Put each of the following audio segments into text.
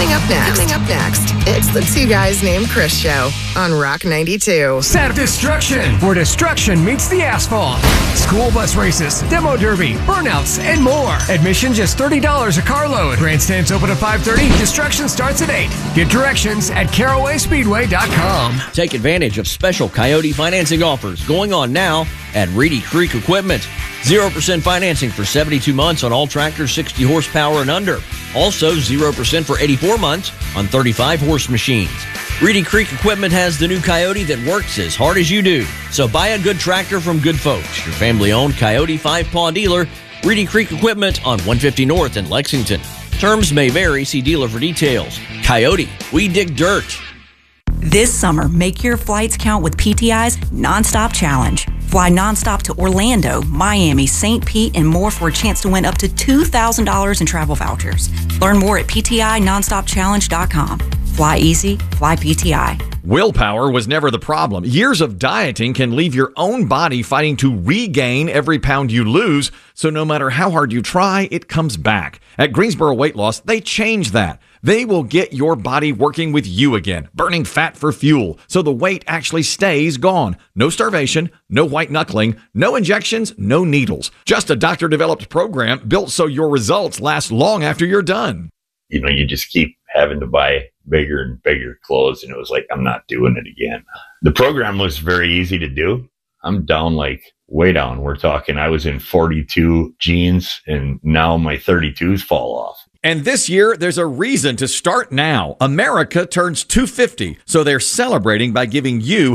Coming up next, it's the Two Guys Named Chris show on Rock 92. Set of Destruction, where destruction meets the asphalt. School bus races, demo derby, burnouts, and more. Admission just $30 a carload. Grandstands open at 5:30. Destruction starts at 8. Get directions at CarawaySpeedway.com. Take advantage of special Coyote financing offers going on now at Reedy Creek Equipment. 0% financing for 72 months on all tractors 60 horsepower and under. Also 0% for 84 months on 35-horse machines. Reedy Creek Equipment has the new Coyote that works as hard as you do. So buy a good tractor from good folks. Your family-owned Coyote 5-Paw dealer, Reedy Creek Equipment on 150 North in Lexington. Terms may vary. See dealer for details. Coyote, we dig dirt. This summer, make your flights count with PTI's Nonstop Challenge. Fly nonstop to Orlando, Miami, St. Pete, and more for a chance to win up to $2,000 in travel vouchers. Learn more at PTINonstopChallenge.com. Fly easy, fly PTI. Willpower was never the problem. Years of dieting can leave your own body fighting to regain every pound you lose, so no matter how hard you try, it comes back. At Greensboro Weight Loss, they changed that. They will get your body working with you again, burning fat for fuel, so the weight actually stays gone. No starvation, no white knuckling, no injections, no needles. Just a doctor-developed program built so your results last long after you're done. You know, you just keep having to buy bigger and bigger clothes, and it was like, I'm not doing it again. The program was very easy to do. I'm down, like way down. We're talking, I was in 42 jeans, and now my 32s fall off. And this year, there's a reason to start now. America turns 250, so they're celebrating by giving you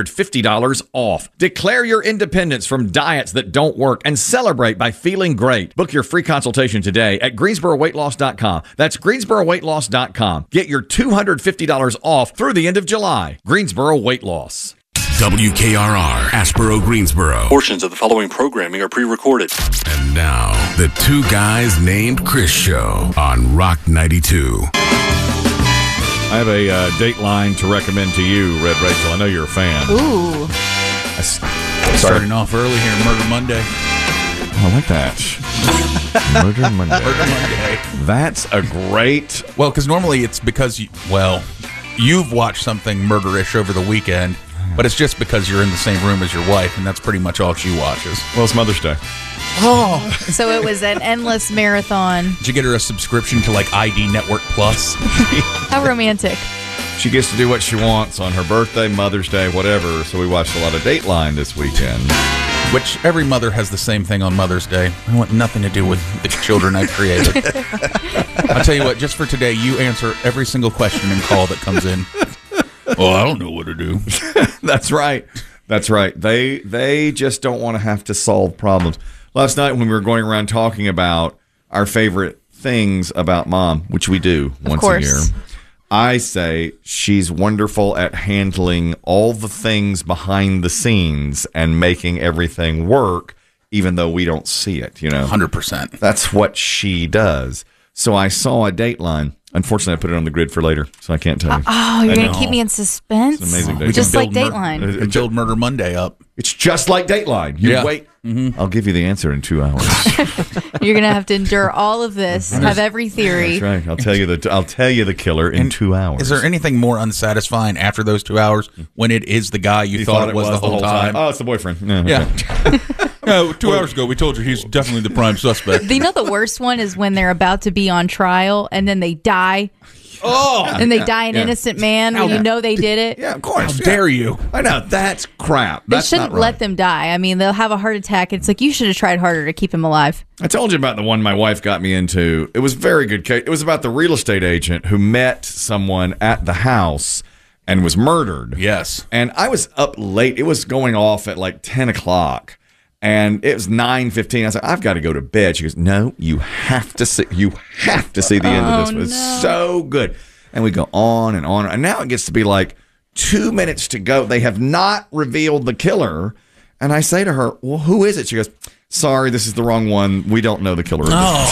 $250 off. Declare your independence from diets that don't work and celebrate by feeling great. Book your free consultation today at GreensboroWeightLoss.com. That's GreensboroWeightLoss.com. Get your $250 off through the end of July. Greensboro Weight Loss. WKRR, Aspero, Greensboro. Portions of the following programming are pre-recorded. And now, the Two Guys Named Chris show on Rock 92. I have a Dateline to recommend to you, Red Rachel. I know you're a fan. Ooh. Starting off early here, Murder Monday. I like that. Murder Monday. Murder Monday. That's a great... Well, because normally it's because, you've watched something murderish over the weekend, but it's just because you're in the same room as your wife, and that's pretty much all she watches. Well, it's Mother's Day. Oh. So it was an endless marathon. Did you get her a subscription to, like, ID Network Plus? How romantic. She gets to do what she wants on her birthday, Mother's Day, whatever. So we watched a lot of Dateline this weekend. Which every mother has the same thing on Mother's Day. I want nothing to do with the children I've created. I'll tell you what, just for today, you answer every single question and call that comes in. Well, I don't know what to do. That's right. That's right. They just don't want to have to solve problems. Last night when we were going around talking about our favorite things about Mom, which we do once a year, I say she's wonderful at handling all the things behind the scenes and making everything work, even though we don't see it, 100%. That's what she does. So I saw a Dateline. Unfortunately, I put it on the grid for later, so I can't tell you. Oh, you're going to keep me in suspense? It's an amazing Dateline. Just like Dateline. Build Murder Monday up. It's just like Dateline. You wait. Mm-hmm. I'll give you the answer in 2 hours. You're going to have to endure all of this, have every theory. That's right. I'll tell you the killer in 2 hours. Is there anything more unsatisfying after those 2 hours when it is the guy you thought it was the whole time? Oh, it's the boyfriend. No, yeah. 2 hours ago, we told you he's definitely the prime suspect. The worst one is when they're about to be on trial and then they die. Oh! And they die an innocent man when you know they did it. Yeah, of course. How dare you? I know. That's crap. They shouldn't let them die. I mean, they'll have a heart attack. It's like, you should have tried harder to keep him alive. I told you about the one my wife got me into. It was a very good case. It was about the real estate agent who met someone at the house and was murdered. Yes. And I was up late. It was going off at like 10 o'clock. And it was 9:15. I said, I've got to go to bed. She goes, no, you have to see the end of this. It's so good. And we go on and on. And now it gets to be like 2 minutes to go. They have not revealed the killer. And I say to her, well, who is it? She goes, sorry, this is the wrong one. We don't know the killer.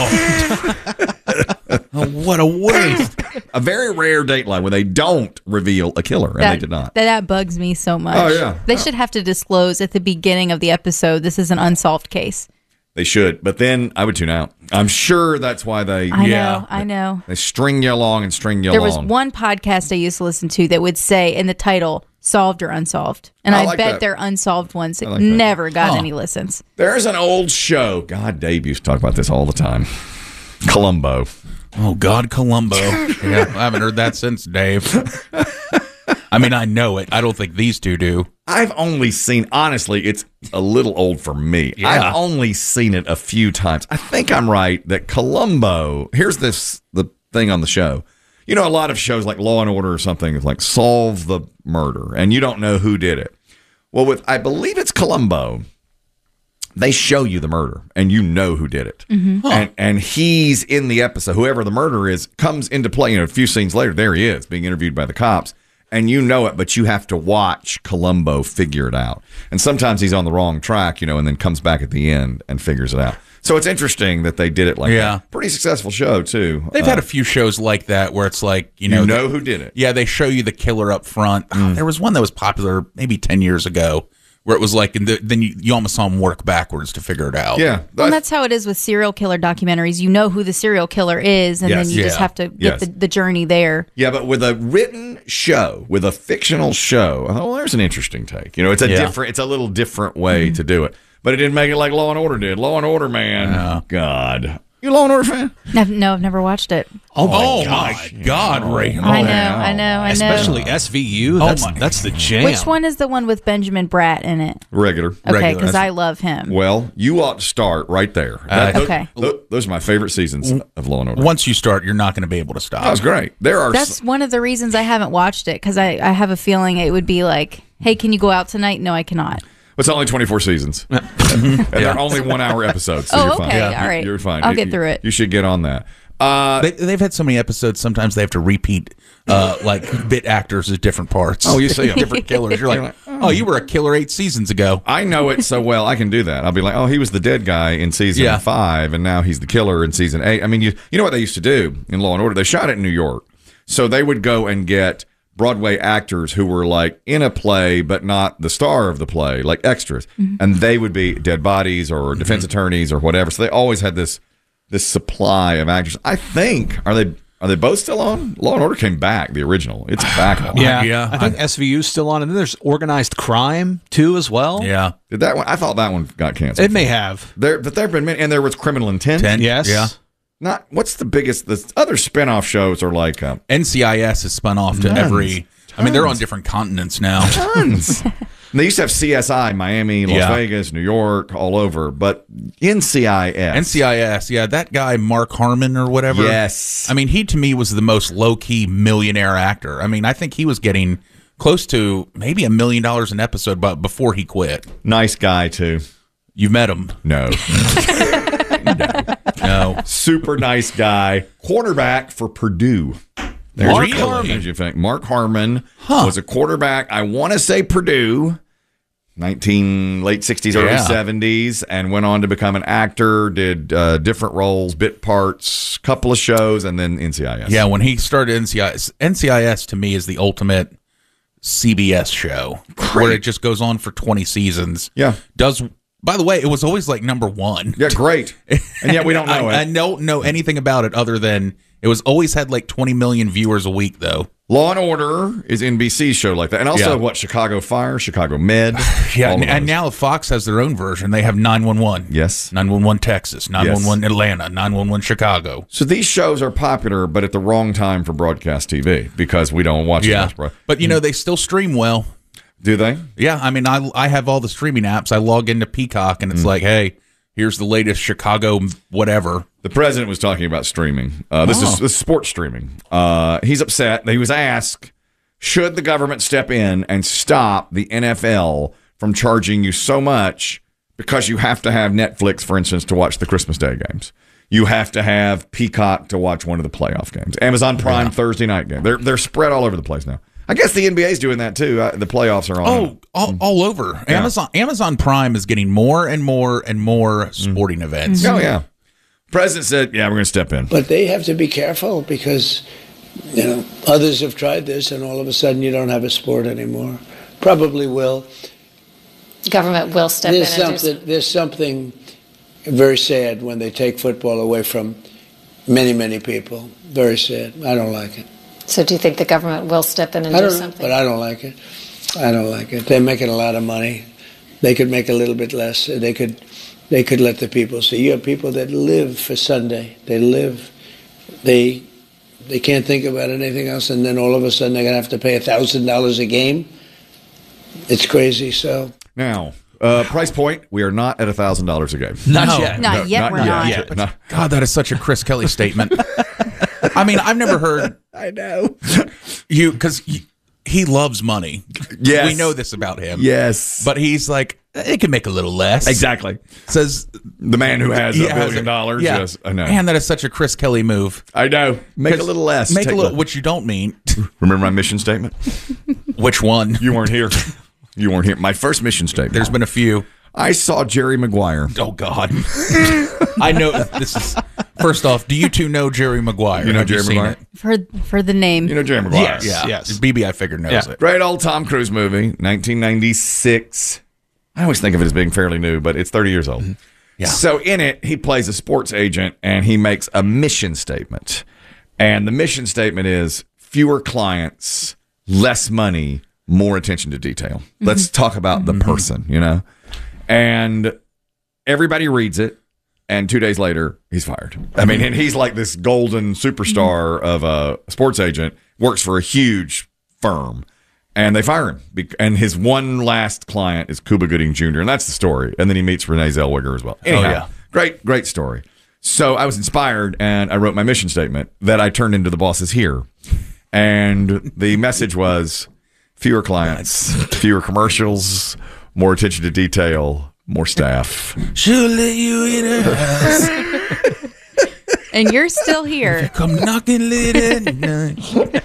Oh, what a waste. A very rare Dateline where they don't reveal a killer, and they did not. That bugs me so much. Oh, yeah. They should have to disclose at the beginning of the episode, this is an unsolved case. They should, but then I would tune out. I'm sure that's why they. I know. They string you along and string you There along. was one podcast I used to listen to that would say in the title "Solved or Unsolved," and I like bet that. their unsolved ones like that. never got any listens. There's an old show. God, Dave used to talk about this all the time. Columbo. Oh, God, Columbo. Yeah, I haven't heard that since, Dave. I mean, I know it. I don't think these two do. I've only seen, honestly, it's a little old for me. Yeah. I've only seen it a few times. I think I'm right that Columbo, here's the thing on the show. You know, a lot of shows like Law and Order or something is like solve the murder and you don't know who did it. Well, I believe it's Columbo. They show you the murder and you know who did it. And he's in the episode. Whoever the murderer is comes into play. You know, a few scenes later, there he is being interviewed by the cops. And you know it, but you have to watch Columbo figure it out. And sometimes he's on the wrong track, you know, and then comes back at the end and figures it out. So it's interesting that they did it like that. Pretty successful show, too. They've had a few shows like that where it's like, you know who did it. Yeah, they show you the killer up front. There was one that was popular maybe 10 years ago where it was like, and then you almost saw him work backwards to figure it out. Yeah. Well, that's how it is with serial killer documentaries. You know who the serial killer is, and then you just have to get the journey there. Yeah, but with a written show, with a fictional show, well, there's an interesting take. You know, it's it's a little different way to do it. But it didn't make it like Law and Order did. Law and Order, man. God. You a Law and Order fan? No, I've never watched it. Oh my God, Ray. I know. Especially SVU. That's the jam. Which one is the one with Benjamin Bratt in it? Regular. Okay, because I love him. Well, you ought to start right there. Okay. Those are my favorite seasons of Law and Order. Once you start, you're not going to be able to stop. That was great. That's one of the reasons I haven't watched it, because I have a feeling it would be like, hey, can you go out tonight? No, I cannot. It's only 24 seasons. And they're only 1 hour episodes. So you're fine. Okay. All right. You're fine. I'll get through it. You should get on that. They've had so many episodes, sometimes they have to repeat like bit actors as different parts. Oh, you see them. Different killers. You're like, oh, you were a killer 8 seasons ago. I know it so well, I can do that. I'll be like, oh, he was the dead guy in season 5, and now he's the killer in season 8. I mean, you know what they used to do in Law and Order? They shot it in New York. So they would go and get Broadway actors who were like in a play, but not the star of the play, like extras. And they would be dead bodies or defense attorneys or whatever. So they always had this supply of actors. I think, are they both still on? Law and Order came back, the original. It's back on. Yeah. I think SVU's still on, and then there's Organized Crime too as well. Yeah. Did that one? I thought that one got canceled. It may have. But there have been many, and there was Criminal Intent. Yes. Yeah. What's the biggest? The other spinoff shows are like NCIS is spun off to every. I mean, they're on different continents now. Tons. They used to have CSI, Miami, Las Vegas, New York, all over. But NCIS, yeah, that guy Mark Harmon or whatever. Yes. I mean, he to me was the most low key millionaire actor. I mean, I think he was getting close to maybe $1 million an episode, but before he quit. Nice guy too. You met him? No. No. Super nice guy. Quarterback for Purdue. Mark Harmon. You think Mark Harmon was a quarterback? I want to say Purdue, late 60s, early 70s, and went on to become an actor. Did different roles, bit parts, couple of shows, and then NCIS. Yeah, when he started NCIS to me is the ultimate CBS show, where it just goes on for 20 seasons. Yeah, By the way, it was always like number 1. Yeah, great. And yet we don't know it. I don't know anything about it other than it was always had like 20 million viewers a week, though. Law and Order is NBC's show like that. And also, Chicago Fire, Chicago Med. Yeah, and now Fox has their own version. They have 911. Yes. 911 Texas, 911 Atlanta, 911 Chicago. So these shows are popular, but at the wrong time for broadcast TV because we don't watch it much. But, they still stream well. Do they? Yeah, I mean, I have all the streaming apps. I log into Peacock, and it's like, hey, here's the latest Chicago whatever. The president was talking about streaming. This is sports streaming. He's upset. He was asked, should the government step in and stop the NFL from charging you so much because you have to have Netflix, for instance, to watch the Christmas Day games? You have to have Peacock to watch one of the playoff games. Amazon Prime Thursday night game. They're spread all over the place now. I guess the NBA's doing that too. The playoffs are on. All over. Yeah. Amazon Prime is getting more and more and more sporting events. Oh yeah. President said, "Yeah, we're going to step in." But they have to be careful because others have tried this, and all of a sudden you don't have a sport anymore. Probably will. Government will step in. There's something very sad when they take football away from many, many people. Very sad. I don't like it. So do you think the government will step in and I do don't know, something? but I don't like it. I don't like it. They're making a lot of money. They could make a little bit less. They could let the people see. You have people that live for Sunday. They live. They can't think about anything else, and then all of a sudden they're going to have to pay $1,000 a game. It's crazy. So now, price point, we are not at $1,000 a game. Not yet, we're not. God, that is such a Chris Kelly statement. I mean, I've never heard. I know. Because he loves money. Yes. We know this about him. Yes. But he's like, it can make a little less. Exactly. Says the man who has $1 billion. Yeah. Yes, I know. Man, that is such a Chris Kelly move. I know. Make a little less. Make a little, which you don't mean. Remember my mission statement? Which one? You weren't here. You weren't here. My first mission statement. There's been a few. I saw Jerry Maguire. Oh, God. I know this is. First off, do you two know Jerry Maguire? You know Jerry Maguire? For the name. You know Jerry Maguire? Yes. BB, I figured, knows it. Great old Tom Cruise movie, 1996. I always think of it as being fairly new, but it's 30 years old. Yeah. So in it, he plays a sports agent, and he makes a mission statement. And the mission statement is fewer clients, less money, more attention to detail. Let's talk about the person, you know? And everybody reads it. And 2 days later, he's fired. I mean, and he's like this golden superstar of a sports agent, works for a huge firm, and they fire him. And his one last client is Cuba Gooding Jr., and that's the story. And then he meets Renee Zellweger as well. Anyhow, great story. So I was inspired, and I wrote my mission statement that I turned into The Boss Is Here. And the message was fewer clients, fewer commercials, more attention to detail, more staff. She'll let you in her house. And you're still here. Come knocking late at night.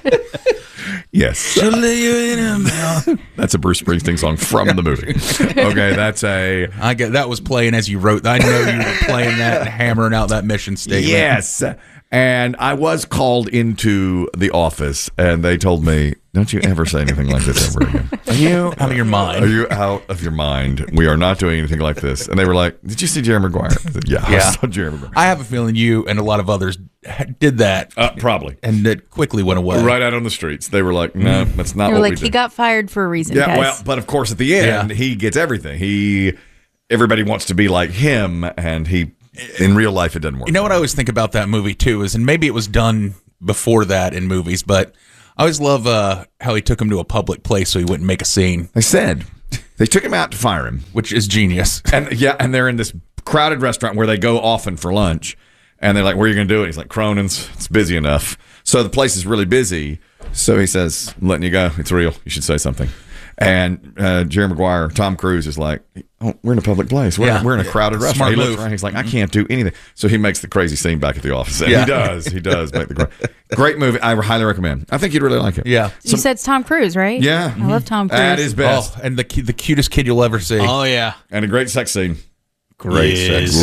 Yes. She'll let you in her mouth. That's a Bruce Springsteen song from the movie. Okay, that's a... I get that was playing as you wrote. I know you were playing that and hammering out that mission statement. Yes. And I was called into the office, and they told me, don't you ever say anything like this ever again. Are you out of your mind? Are you out of your mind? We are not doing anything like this. And they were like, did you see Jerry Maguire? I said, I saw Jerry Maguire. I have a feeling you and a lot of others did that. Probably. And it quickly went away. Right out on the streets. They were like, no, that's not They what were we like, did. he got fired for a reason, Yeah, guys. well, but of course at the end, he gets everything. Everybody wants to be like him, and in real life, it doesn't work. You know what I always think about that movie, too, is, and maybe it was done before that in movies, but I always love how he took him to a public place so he wouldn't make a scene. They took him out to fire him. Which is genius. And they're in this crowded restaurant where they go often for lunch, and they're like, where are you going to do it? He's like, Cronin's. It's busy enough. So the place is really busy. So he says, I'm letting you go. It's real. You should say something. And Jerry Maguire, Tom Cruise is like, oh, we're in a public place. We're in a crowded restaurant. Smart He looks move. around. He's like, I can't do anything. So he makes the crazy scene back at the office. And he does. He does make the great movie. I highly recommend. I think you'd really like it. Yeah. You said it's Tom Cruise, right? Yeah. I love Tom Cruise. At his best. Oh, and the cutest kid you'll ever see. Oh, yeah. And a great sex scene. Great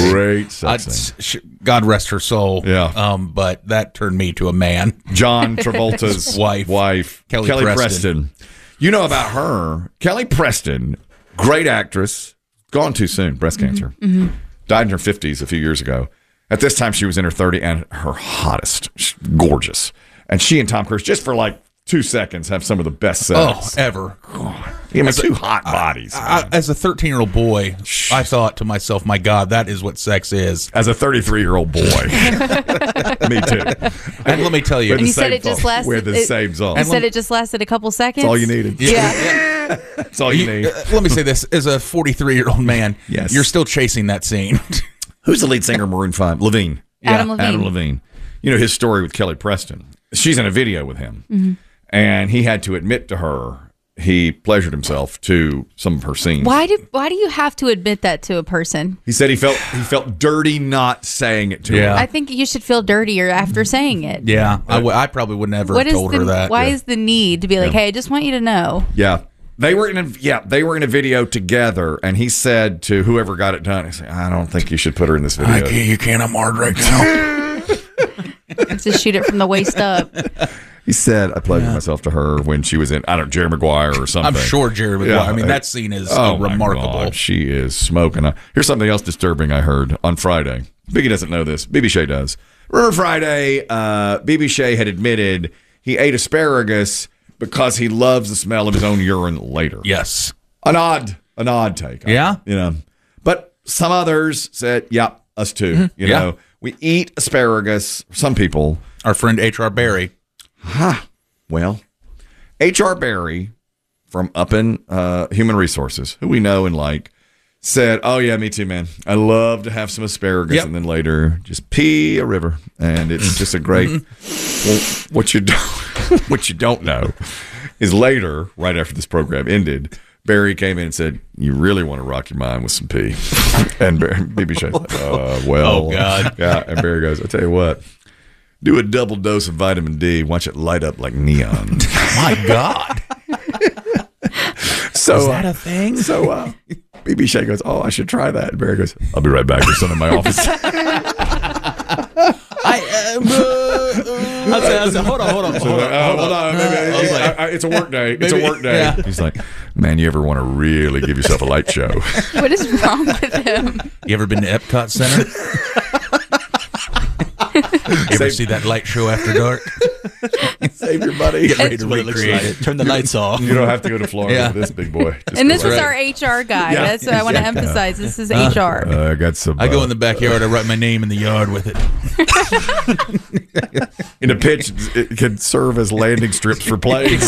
sex scene. God rest her soul. Yeah. But that turned me to a man. John Travolta's wife, Kelly Preston. You know about her. Kelly Preston, great actress, gone too soon, breast cancer. Died in her 50s a few years ago. At this time, she was in her 30s and her hottest, gorgeous. And she and Tom Cruise, just for like 2 seconds, have some of the best sex. Ever. Two hot bodies. As a 13-year-old boy, I thought to myself, my God, that is what sex is. As a 33-year-old boy. Me too. And let me tell you. And you said it just lasted. We're the same song. You said it just lasted a couple seconds? That's all you needed. Yeah. That's all you need. Let me say this. As a 43-year-old man, yes, you're still chasing that scene. Who's the lead singer of Maroon 5? Levine. Adam Levine. Adam Levine. You know his story with Kelly Preston. She's in a video with him. And he had to admit to her he pleasured himself to some of her scenes. Why do you have to admit that to a person? He said he felt dirty not saying it to her. I think you should feel dirtier after saying it. Yeah, I probably would never have told her that. Why is the need to be like, hey, I just want you to know? Yeah. They were in a video together, and he said to whoever got it done, he said, I don't think you should put her in this video. You can't. I'm hard right now. Just shoot it from the waist up. He said, I pledged myself to her when she was in, Jerry Maguire or something. I'm sure Jerry Maguire. I mean, that scene is remarkable. God, she is smoking. Here's something else disturbing I heard on Friday. Biggie doesn't know this. BB Shea does. Remember Friday, BB Shea had admitted he ate asparagus because he loves the smell of his own urine later. Yes. An odd take. Yeah. But some others said, yeah, us too. You know, we eat asparagus. Some people. Our friend H.R. Berry. Well, H.R. Berry from up in Human Resources, who we know and like, said, oh, yeah, me too, man. I love to have some asparagus and then later just pee a river. And it's just a great, well, what you don't know is later, right after this program ended, Barry came in and said, you really want to rock your mind with some pee. And BB Shea said, well. Oh, God. Yeah, and Barry goes, I'll tell you what. Do a double dose of vitamin D. Watch it light up like neon. My God. So, is that a thing? So BB Shea goes, oh, I should try that. And Barry goes, I'll be right back. There's some in my office. I said, hold on. It's a work day. It's a work day. Yeah. He's like, man, you ever want to really give yourself a light show? What is wrong with him? You ever been to Epcot Center? You ever see that light show after dark? Save your money. Get ready to recreate it. Turn the lights off. You don't have to go to Florida with this big boy. And this was our HR guy. Yeah. That's what I want to emphasize. This is HR. I got some. I go in the backyard. I write my name in the yard with it. In a pitch, it can serve as landing strips for planes.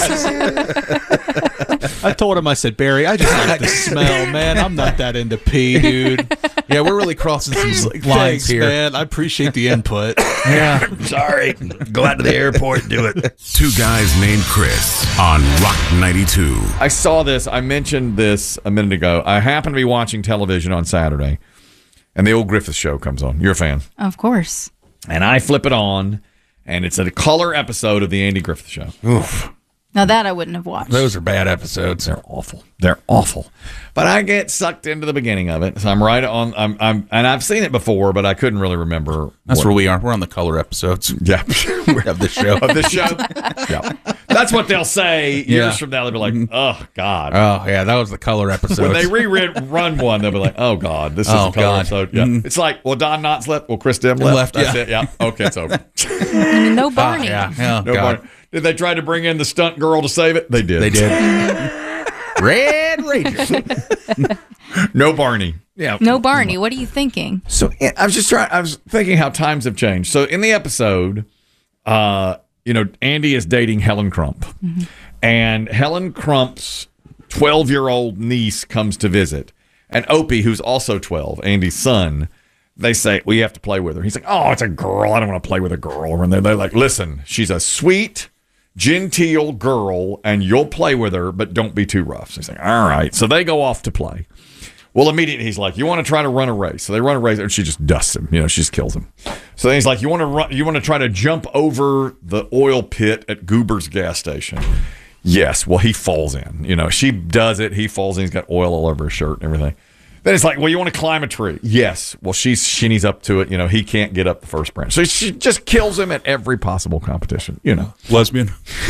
I told him, I said, Barry, I just like the smell, man. I'm not that into pee, dude. Yeah, we're really crossing some lines here. Man. I appreciate the input. Yeah. Sorry. Go out to the airport and do it. Two Guys Named Chris on Rock 92. I saw this. I mentioned this a minute ago. I happened to be watching television on Saturday, and the old Griffith Show comes on. You're a fan. Of course. And I flip it on, and it's a color episode of the Andy Griffith Show. Oof. Now that I wouldn't have watched. Those are bad episodes. They're awful. They're awful. But I get sucked into the beginning of it. So I'm right on. And I've seen it before, but I couldn't really remember. That's where we are. We're on the color episodes. Yeah. Of this show. Of this show. Yeah. That's what they'll say years from now. They'll be like, oh, God. Oh, yeah. That was the color episode. When they rerun one, they'll be like, oh, God. This is the color episode. Yeah. It's like, well, Don Knotts left. Well, Chris Dim left. That's it. Yeah. Okay, it's over. No Barney. No Barney. Did they try to bring in the stunt girl to save it? They did. They did. Red Ranger. No Barney. Yeah. No Barney. What are you thinking? So I was thinking how times have changed. So in the episode, Andy is dating Helen Crump. Mm-hmm. And Helen Crump's 12-year-old niece comes to visit. And Opie, who's also 12, Andy's son, they say, well, you have to play with her. He's like, oh, it's a girl. I don't want to play with a girl. And they're like, listen, she's a sweet, genteel girl, and you'll play with her, but don't be too rough. So he's like, all right. So they go off to play. Well, immediately he's like, you want to try to run a race? So they run a race, and she just dusts him. She just kills him. So then he's like, you want to try to jump over the oil pit at Goober's gas station? Yes. Well, he falls in. She does it. He falls in. He's got oil all over his shirt and everything. Then it's like, well, you want to climb a tree? Yes. Well, she's shinnies up to it. He can't get up the first branch. So she just kills him at every possible competition. Lesbian.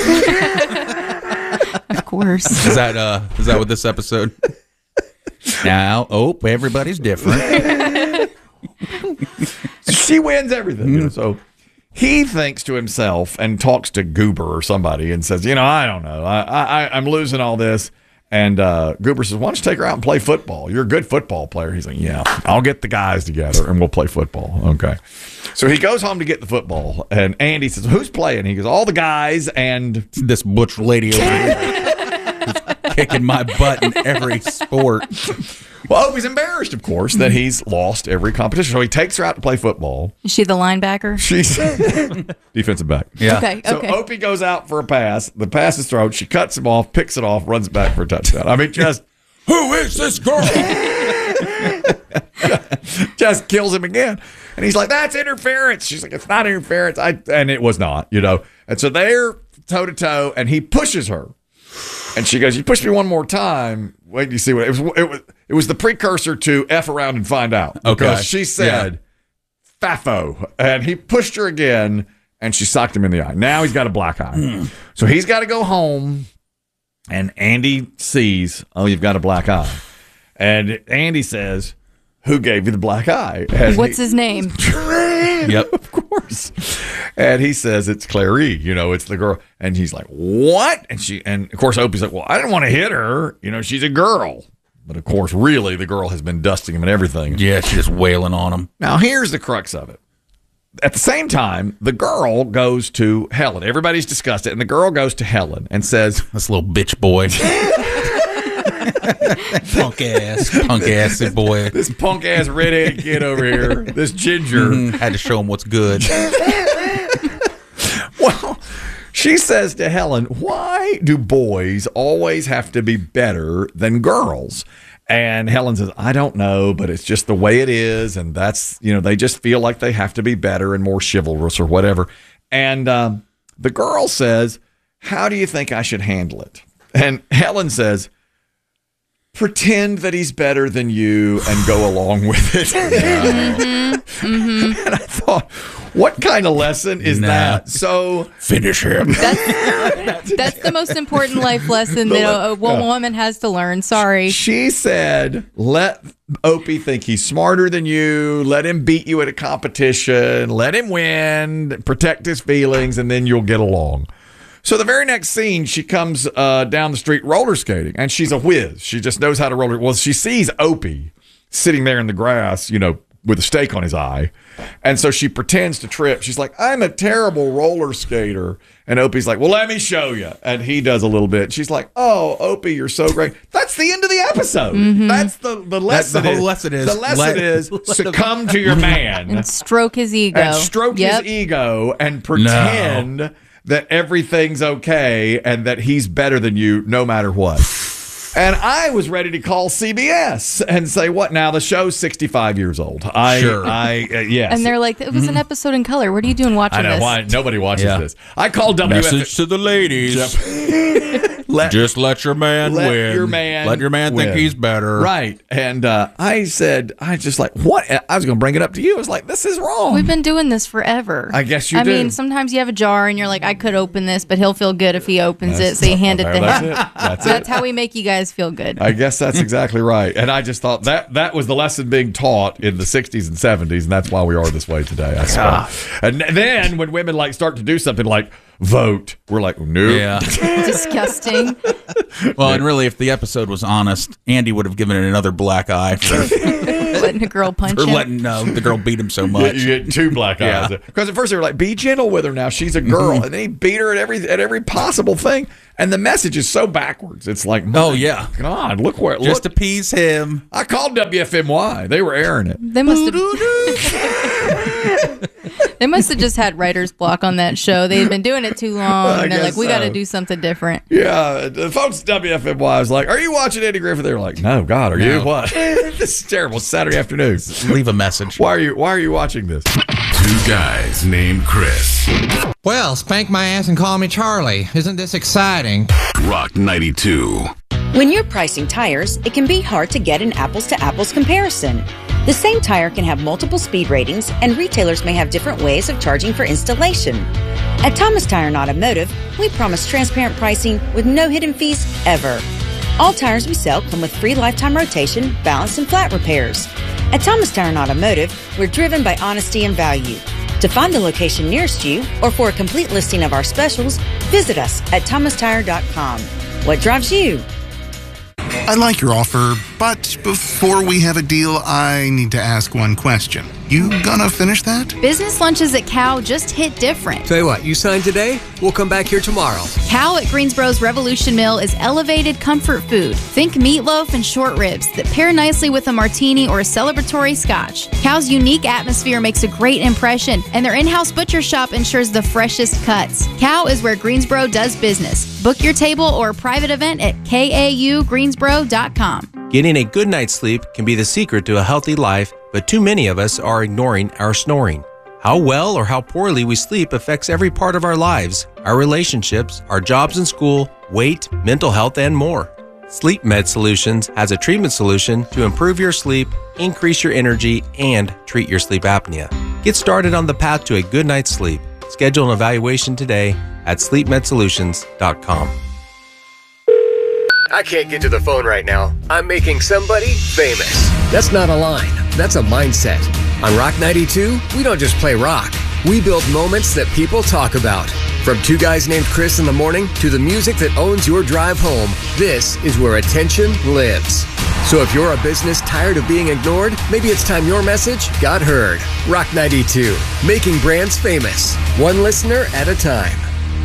Of course. Is that what this episode? Now, everybody's different. She wins everything. So he thinks to himself and talks to Goober or somebody and says, I don't know. I'm losing all this. And Goober says, why don't you take her out and play football? You're a good football player. He's like, yeah, I'll get the guys together and we'll play football. Okay. So he goes home to get the football. And Andy says, who's playing? He goes, all the guys and this butch lady over here who's kicking my butt in every sport. Well, Opie's embarrassed, of course, that he's lost every competition. So he takes her out to play football. Is she the linebacker? She's defensive back. Yeah. Okay. So Opie goes out for a pass. The pass is thrown. She cuts him off, picks it off, runs back for a touchdown. I mean, just who is this girl? Just kills him again. And he's like, that's interference. She's like, it's not interference. And it was not, And so they're toe to toe, and he pushes her. And she goes, you push me one more time. Wait, you see what it was the precursor to F around and find out. Because she said, Faffo. And he pushed her again, and she socked him in the eye. Now he's got a black eye. So he's got to go home, and Andy sees, oh, you've got a black eye. And Andy says, who gave you the black eye? And What's his name? Yep, of course. And he says it's Clary, it's the girl. And he's like, what? And of course Opie's like, well, I didn't want to hit her. She's a girl. But of course, really, the girl has been dusting him and everything. Yeah, she's just wailing on him. Now, here's the crux of it. At the same time, the girl goes to Helen. Everybody's discussed it. And the girl goes to Helen and says, this little bitch boy. punk ass boy. This punk ass redhead kid over here. This ginger. Had to show him what's good. Well, she says to Helen, why do boys always have to be better than girls? And Helen says, I don't know, but it's just the way it is. And that's, they just feel like they have to be better and more chivalrous or whatever. And the girl says, how do you think I should handle it? And Helen says, pretend that he's better than you and go along with it. And I thought, what kind of lesson is that? So finish him. That's the most important life lesson that a woman has to learn. Sorry. She said, let Opie think he's smarter than you. Let him beat you at a competition. Let him win. Protect his feelings, and then you'll get along. So the very next scene, she comes down the street roller skating, and she's a whiz. She just knows how to roller. Well, she sees Opie sitting there in the grass, with a stake on his eye. And so she pretends to trip. She's like, I'm a terrible roller skater. And Opie's like, well, let me show you. And he does a little bit. She's like, oh, Opie, you're so great. That's the end of the episode. That's the lesson. The whole lesson is. The lesson is succumb to your man. And stroke his ego. And stroke his ego and pretend that everything's okay and that he's better than you no matter what. And I was ready to call CBS and say, what now? The show's 65 years old. Yes. And they're like, it was an episode in color. What are you doing watching this? I know. Why nobody watches this. I called WFM. Message to the ladies. Just let your man win. Let your man think he's better. Right. And I said, what? I was going to bring it up to you. I was like, this is wrong. We've been doing this forever. I guess you do. I mean, sometimes you have a jar and you're like, I could open this, but he'll feel good if he opens it. So you hand it to him. That's how we make you guys feel good. I guess that's exactly right. And I just thought that was the lesson being taught in the 60s and 70s, and that's why we are this way today, I suppose. And then when women start to do something like vote, we're like, no. Yeah. Disgusting. Well, and really, if the episode was honest, Andy would have given it another black eye for letting a girl punch him. letting the girl beat him so much. You get two black eyes. Because at first they were like, be gentle with her now. She's a girl. And then he beat her at every possible thing. And the message is so backwards. It's like, God, look where just appease him. I called WFMY. They were airing it. They must have just had writer's block on that show. They had been doing it too long. And they're like, we got to do something different. Yeah. The folks at WFMY was like, are you watching Eddie Griffin? They were like, no, God, are you? What? This is terrible. It's Saturday afternoon. Leave a message. Why are you watching this? Two guys named Chris. Well, spank my ass and call me Charlie. Isn't this exciting? Rock 92. When you're pricing tires, it can be hard to get an apples-to-apples comparison. The same tire can have multiple speed ratings, and retailers may have different ways of charging for installation. At Thomas Tire and Automotive, we promise transparent pricing with no hidden fees ever. All tires we sell come with free lifetime rotation, balance, and flat repairs. At Thomas Tire and Automotive, we're driven by honesty and value. To find the location nearest you, or for a complete listing of our specials, visit us at thomastire.com. What drives you? I like your offer, but before we have a deal, I need to ask one question. You gonna finish that? Business lunches at Cow just hit different. Tell you what, you sign today, we'll come back here tomorrow. Cow at Greensboro's Revolution Mill is elevated comfort food. Think meatloaf and short ribs that pair nicely with a martini or a celebratory scotch. Cow's unique atmosphere makes a great impression, and their in-house butcher shop ensures the freshest cuts. Cow is where Greensboro does business. Book your table or a private event at kaugreensboro.com. Getting a good night's sleep can be the secret to a healthy life, but too many of us are ignoring our snoring. How well or how poorly we sleep affects every part of our lives, our relationships, our jobs and school, weight, mental health, and more. Sleep Med Solutions has a treatment solution to improve your sleep, increase your energy, and treat your sleep apnea. Get started on the path to a good night's sleep. Schedule an evaluation today at sleepmedsolutions.com. I can't get to the phone right now. I'm making somebody famous. That's not a line. That's a mindset. On Rock 92, we don't just play rock. We build moments that people talk about. From Two Guys Named Chris in the morning to the music that owns your drive home, this is where attention lives. So if you're a business tired of being ignored, maybe it's time your message got heard. Rock 92, making brands famous, one listener at a time.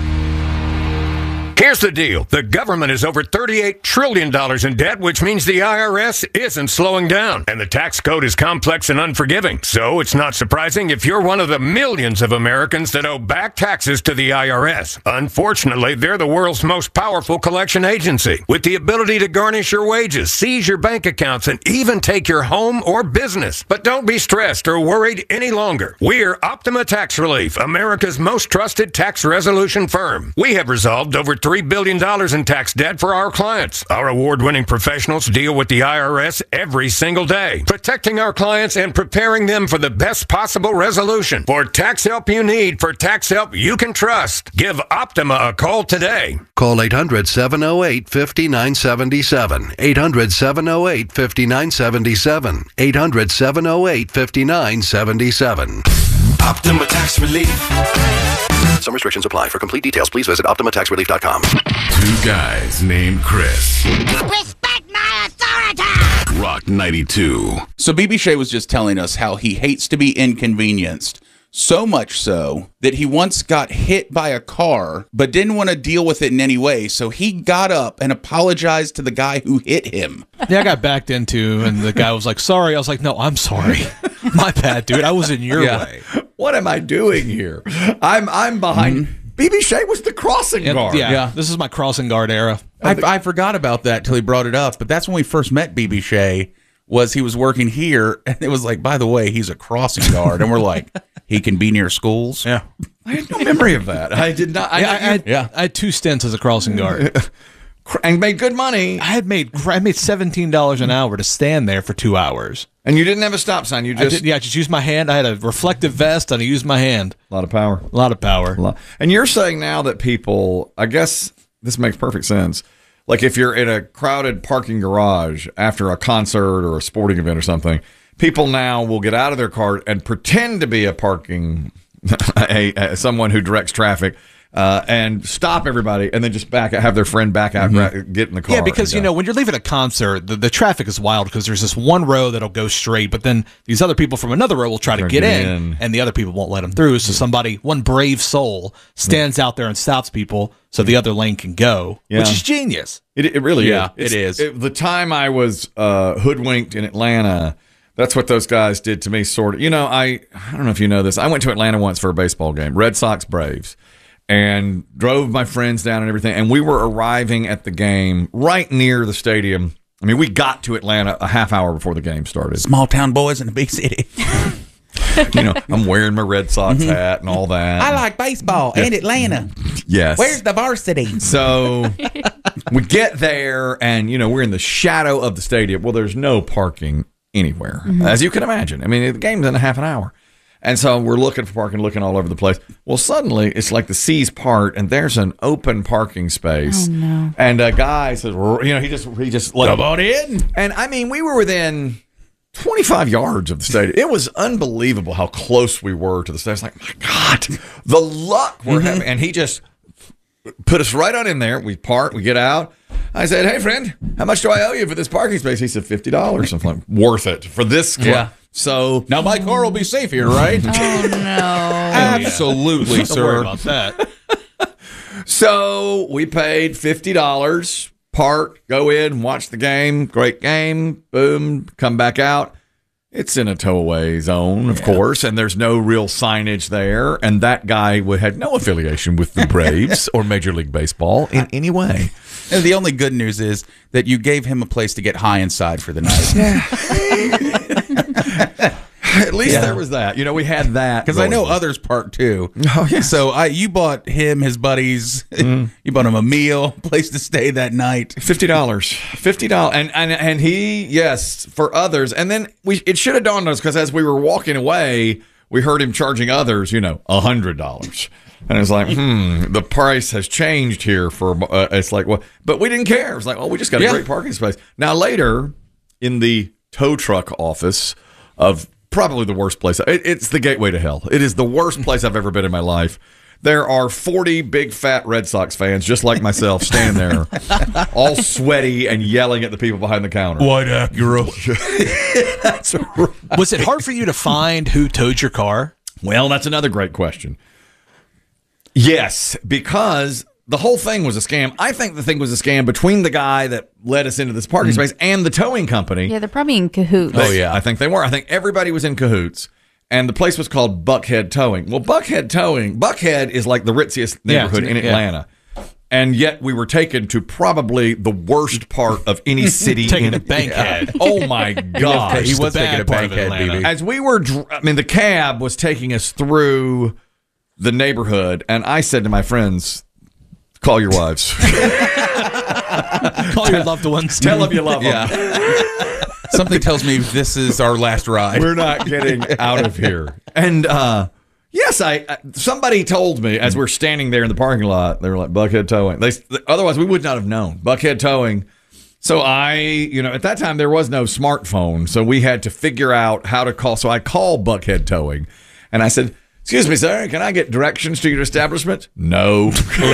Here's the deal. The government is over $38 trillion in debt, which means the IRS isn't slowing down. And the tax code is complex and unforgiving. So it's not surprising if you're one of the millions of Americans that owe back taxes to the IRS. Unfortunately, they're the world's most powerful collection agency, with the ability to garnish your wages, seize your bank accounts, and even take your home or business. But don't be stressed or worried any longer. We're Optima Tax Relief, America's most trusted tax resolution firm. We have resolved over $3 billion in tax debt for our clients. Our award-winning professionals deal with the IRS every single day, protecting our clients and preparing them for the best possible resolution. For tax help you need, for tax help you can trust, give Optima a call today. Call 800-708-5977. 800-708-5977. 800-708-5977. Optima Tax Relief. Some restrictions apply. For complete details, please visit OptimaTaxRelief.com. Two guys named Chris. Respect my authority! Rock 92. So BB Shea was just telling us how he hates to be inconvenienced. So much so that he once got hit by a car, but didn't want to deal with it in any way. So he got up and apologized to the guy who hit him. Yeah, I got backed into, and the guy was like, sorry. I was like, no, I'm sorry. My bad, dude. I was in your way. What am I doing here? I'm behind. BB Shea was the crossing guard. Yeah, this is my crossing guard era. I forgot about that till he brought it up, but that's when we first met BB Shea. He was working here, and it was like, by the way, he's a crossing guard, and we're like, he can be near schools. Yeah, I had no memory of that. I did not. I had 2 stints as a crossing guard. And made good money. I made $17 an hour to stand there for 2 hours. And you didn't have a stop sign. You just I just used my hand. I had a reflective vest and I used my hand. A lot of power. A lot of power. And you're saying now that people, I guess this makes perfect sense. Like if you're in a crowded parking garage after a concert or a sporting event or something, people now will get out of their car and pretend to be a parking someone who directs traffic. And stop everybody, and then just have their friend back out, get in the car. Yeah, because when you're leaving a concert, the traffic is wild because there's this one row that'll go straight, but then these other people from another row will try to get in, and the other people won't let them through. So one brave soul stands out there and stops people so the other lane can go, which is genius. It really is. It is. The time I was hoodwinked in Atlanta, that's what those guys did to me, sort of. I don't know if you know this. I went to Atlanta once for a baseball game, Red Sox Braves. And drove my friends down and everything. And we were arriving at the game right near the stadium. I mean, we got to Atlanta a half hour before the game started. Small town boys in a big city. I'm wearing my Red Sox hat and all that. I like baseball and Atlanta. Yes. Where's the varsity? So we get there and, we're in the shadow of the stadium. Well, there's no parking anywhere, as you can imagine. I mean, the game's in a half an hour. And so we're looking for parking, looking all over the place. Well, suddenly it's like the seas part, and there's an open parking space. Oh, no. And a guy says, he just let come on in. And I mean, we were within 25 yards of the stadium. It was unbelievable how close we were to the stadium. It's like, my God, the luck we're having. And he just put us right on in there. We park, we get out. I said, hey, friend, how much do I owe you for this parking space? He said, $50. I'm like, worth it for this club. Yeah. So now my car will be safe here, right? Oh, no. Absolutely, sir. Don't worry about that. So we paid $50, park, go in, watch the game. Great game. Boom, come back out. It's in a tow-away zone, of course, and there's no real signage there. And that guy had no affiliation with the Braves or Major League Baseball in any way. And the only good news is that you gave him a place to get high inside for the night. At least there was that. We had that. Because I know others parked too. Oh, yeah. So you bought him, his buddies, you bought him a meal, place to stay that night. $50. And he, yes, for others. And then it should have dawned on us because as we were walking away, we heard him charging others, $100. And it's like, the price has changed here it's like, well, but we didn't care. It's like, we just got a great parking space. Now later in the tow truck office of probably the worst place, it's the gateway to hell. It is the worst place I've ever been in my life. There are 40 big fat Red Sox fans, just like myself, standing there, all sweaty and yelling at the people behind the counter. White Acura. That's right. Was it hard for you to find who towed your car? Well, that's another great question. Yes, because the whole thing was a scam. I think the thing was a scam between the guy that led us into this parking space and the towing company. Yeah, they're probably in cahoots. Oh, yeah. I think they were. I think everybody was in cahoots. And the place was called Buckhead Towing. Well, Buckhead is like the ritziest neighborhood in Atlanta. And yet we were taken to probably the worst part of any city. Taken to Bankhead. Oh, my gosh. He was taking a Bankhead, BB. As we were, the cab was taking us through the neighborhood. And I said to my friends, call your wives. Call your loved ones. Tell them you love them. Something tells me this is our last ride. We're not getting out of here. And yes, somebody told me as we're standing there in the parking lot, they were like, Buckhead Towing. Otherwise, we would not have known. Buckhead Towing. So at that time, there was no smartphone. So we had to figure out how to call. So I called Buckhead Towing. And I said, excuse me, sir, can I get directions to your establishment? No.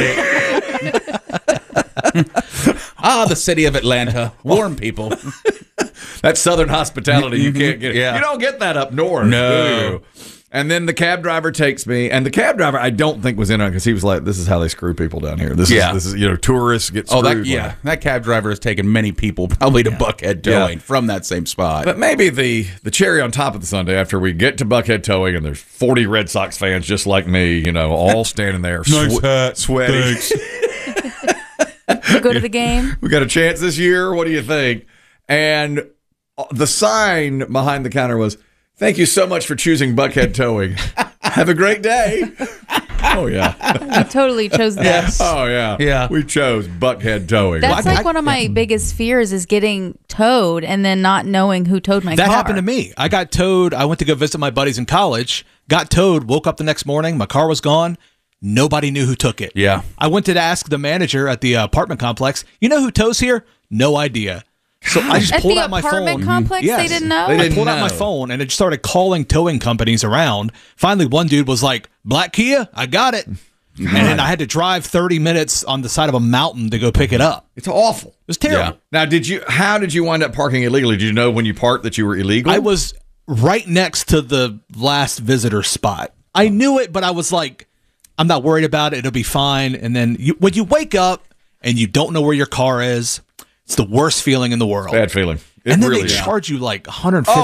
The city of Atlanta. Warm people. That's Southern hospitality. You can't get it. Yeah. You don't get that up north. No. And then the cab driver takes me, and the cab driver I don't think was in on it because he was like, "This is how they screw people down here. This is tourists get screwed." That cab driver has taken many people probably to Buckhead Towing from that same spot. But maybe the cherry on top of the sundae after we get to Buckhead Towing, and there's 40 Red Sox fans just like me, all standing there, nice hat, sweaty. You go to the game. We got a chance this year. What do you think? And the sign behind the counter was, "Thank you so much for choosing Buckhead Towing. Have a great day." Oh, yeah. You totally chose that. Yes. Oh, yeah. Yeah. We chose Buckhead Towing. That's like one of my biggest fears is getting towed and then not knowing who towed my car. That happened to me. I got towed. I went to go visit my buddies in college, got towed, woke up the next morning, my car was gone. Nobody knew who took it. Yeah. I went to ask the manager at the apartment complex, you know who tows here? No idea. So I just pulled out my phone. At the apartment complex, Yes. they didn't know? I pulled out my phone and it started calling towing companies around. Finally, one dude was like, Black Kia, I got it. And then I had to drive 30 minutes on the side of a mountain to go pick it up. It's awful. It was terrible. Yeah. Now, how did you wind up parking illegally? Did you know when you parked that you were illegal? I was right next to the last visitor spot. I knew it, but I was like, I'm not worried about it. It'll be fine. And then when you wake up and you don't know where your car is, it's the worst feeling in the world. Bad feeling. And then they charge you like $150